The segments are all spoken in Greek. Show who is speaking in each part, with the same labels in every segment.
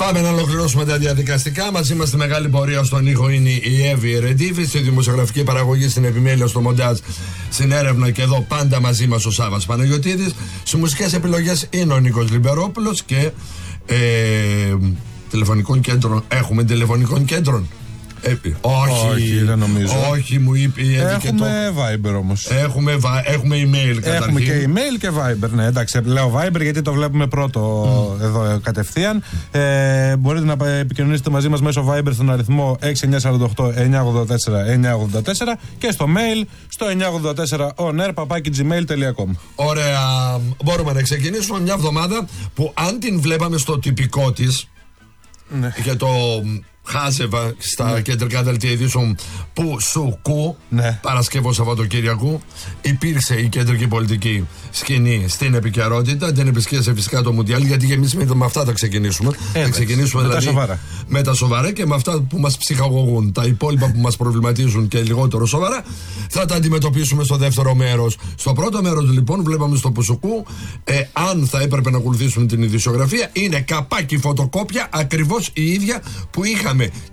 Speaker 1: Πάμε να ολοκληρώσουμε τα διαδικαστικά. Μαζί μας στη μεγάλη πορεία στον ήχο είναι η Εύη Ρεντίφη, στη δημοσιογραφική παραγωγή, στην επιμέλεια, στο μοντάζ, στην έρευνα και εδώ πάντα μαζί μας ο Σάββας Παναγιωτίδης. Στις μουσικές επιλογές είναι ο Νίκος Λιμπερόπουλος και τηλεφωνικών κέντρων. Έχουμε τηλεφωνικών κέντρων. Όχι,
Speaker 2: δεν νομίζω.
Speaker 1: Όχι, μου είπε η Εύη.
Speaker 2: Έχουμε Viber όμως.
Speaker 1: Έχουμε email καταρχήν.
Speaker 2: Έχουμε και email και Viber. Ναι, εντάξει, λέω Viber γιατί το βλέπουμε πρώτο εδώ κατευθείan. Μπορείτε να επικοινωνήσετε μαζί μας μέσω Viber στον αριθμό 6948 984 984 και στο mail στο 984onair@gmail.com.
Speaker 1: Ωραία. Μπορούμε να ξεκινήσουμε μια εβδομάδα που αν την βλέπαμε στο τυπικό της, ναι, και το χάζευα στα κεντρικά δελτία ειδήσεων που Σουκού, ναι, Παρασκευό Σαββατοκύριακου, υπήρξε η κεντρική πολιτική σκηνή στην επικαιρότητα. Δεν επισκέφτησε φυσικά το Μουντιάλ, γιατί και εμείς με αυτά θα ξεκινήσουμε. Θα ξεκινήσουμε δηλαδή με τα σοβαρά και με αυτά που μας ψυχαγωγούν. Τα υπόλοιπα που μας προβληματίζουν και λιγότερο σοβαρά θα τα αντιμετωπίσουμε στο δεύτερο μέρος. Στο πρώτο μέρος λοιπόν βλέπαμε στο Πουσουκού, αν θα έπρεπε να ακολουθήσουμε την ειδησιογραφία, είναι καπάκι φωτοκόπια ακριβώς η ίδια που είχαμε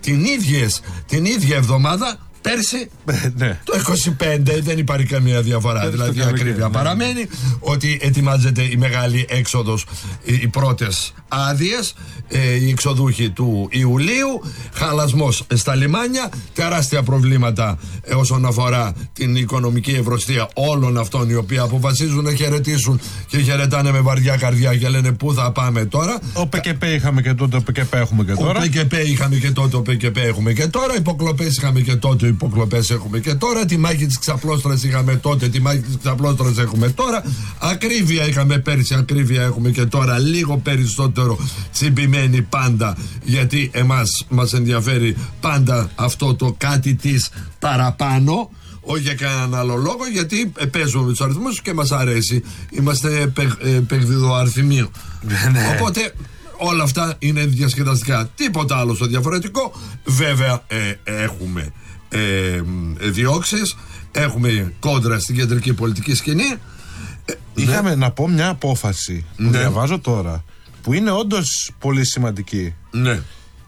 Speaker 1: την ίδια εβδομάδα πέρσι, ναι, το 25. Δεν υπάρχει καμία διαφορά. Δηλαδή η ακρίβεια παραμένει ότι ετοιμάζεται η μεγάλη έξοδος, οι πρώτες άδειες, οι εξοδούχοι του Ιουλίου, χαλασμός στα λιμάνια, τεράστια προβλήματα όσον αφορά την οικονομική ευρωστία όλων αυτών οι οποίοι αποφασίζουν να χαιρετήσουν και χαιρετάνε με βαριά καρδιά και λένε πού θα πάμε τώρα.
Speaker 2: Ο ΠΚΠ είχαμε και τότε, ο ΠΚΠ έχουμε και τώρα.
Speaker 1: Ο ΠΚΠ είχαμε και τότε, ο ΠΚΠ έχουμε και τώρα. Υποκλοπές είχαμε και τότε, υποκλοπές έχουμε και τώρα. Τη μάχη της ξαπλώστρας είχαμε τότε, τη μάχη της ξαπλώστρας έχουμε τώρα. Ακρίβεια είχαμε πέρσι, ακρίβεια έχουμε και τώρα. Λίγο περισσότερο τσιμπημένη πάντα, γιατί εμάς μας ενδιαφέρει πάντα αυτό το κάτι της παραπάνω. Όχι για κανέναν άλλο λόγο, γιατί παίζουμε με τους αριθμούς και μας αρέσει. Είμαστε παιγδιδοαριθμίου. Οπότε όλα αυτά είναι διασκεδαστικά. Τίποτα άλλο στο διαφορετικό. Βέβαια έχουμε διώξεις, έχουμε κόντρα στην κεντρική πολιτική σκηνή.
Speaker 2: Είχαμε να πω μια απόφαση που διαβάζω τώρα, που είναι όντως πολύ σημαντική.
Speaker 1: Ναι.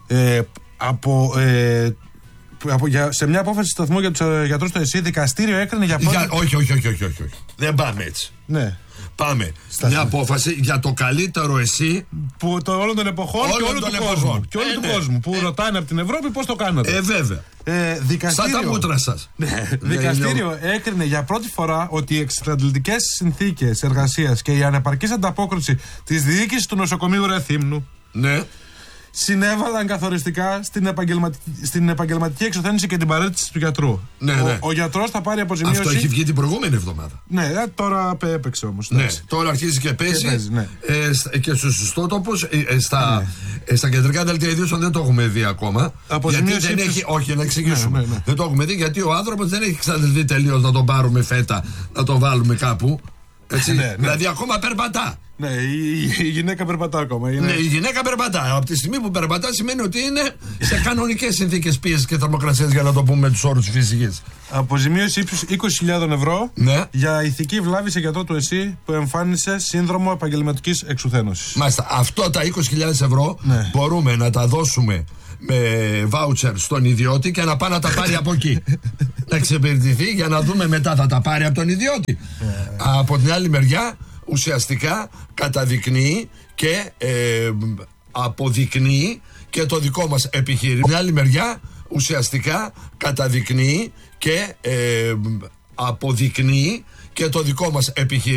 Speaker 2: Σε μια απόφαση σταθμού για τους γιατρούς του ΕΣΥ, δικαστήριο έκρινε για πρώτη...
Speaker 1: Όχι. Δεν πάμε έτσι.
Speaker 2: Ναι.
Speaker 1: Πάμε. Μια απόφαση για το καλύτερο ΕΣΥ
Speaker 2: όλων των εποχών και όλου του κόσμου. Που ρωτάνε από την Ευρώπη πώς το κάνατε.
Speaker 1: Βέβαια.
Speaker 2: Δικαστήριο,
Speaker 1: σαν τα μούτρα σας.
Speaker 2: Δικαστήριο έκρινε για πρώτη φορά ότι οι εξαντλητικές συνθήκες εργασίας και η ανεπαρκής ανταπόκριση της διοίκησης του νοσοκομείου Ρεθύμνου, ναι, συνέβαλαν καθοριστικά στην επαγγελματική εξωθένωση και την παρέτηση του γιατρού. Ναι. Ο γιατρός θα πάρει αποζημίωση.
Speaker 1: Αυτό έχει βγει την προηγούμενη εβδομάδα.
Speaker 2: Ναι, τώρα έπαιξε όμως.
Speaker 1: Ναι, τώρα αρχίζει και πέσει. Ναι. Και στους ιστότοπους, στα κεντρικά δελτία ειδήσεων δεν το έχουμε δει ακόμα. Γιατί δεν έχει. Όχι, να εξηγήσουμε. Ναι. Δεν το έχουμε δει γιατί ο άνθρωπος δεν έχει εξαντληθεί τελείως να τον πάρουμε φέτα, να τον βάλουμε κάπου. Έτσι. Ναι. Δηλαδή ακόμα περπατά.
Speaker 2: Ναι, η γυναίκα περπατά ακόμα.
Speaker 1: Ναι, η γυναίκα περπατά. Από τη στιγμή που περπατά σημαίνει ότι είναι σε κανονικές συνθήκες πίεσης και θερμοκρασίας, για να το πούμε με τους όρους της φυσικής.
Speaker 2: Αποζημίωση ύψους 20.000 ευρώ, ναι, για ηθική βλάβη σε γιατρό του ΕΣΥ που εμφάνισε σύνδρομο επαγγελματικής εξουθένωσης.
Speaker 1: Μάλιστα. Αυτό τα 20.000 ευρώ, ναι, μπορούμε να τα δώσουμε με βάουτσερ στον ιδιώτη και να πάει να τα πάρει από εκεί. Να εξυπηρετηθεί για να δούμε μετά θα τα πάρει από τον ιδιώτη. Από την άλλη μεριά ουσιαστικά καταδεικνύει και αποδεικνύει και το δικό μας επιχείρημα. Από την άλλη μεριά ουσιαστικά καταδεικνύει και αποδεικνύει και το δικό μας επιχείρημα.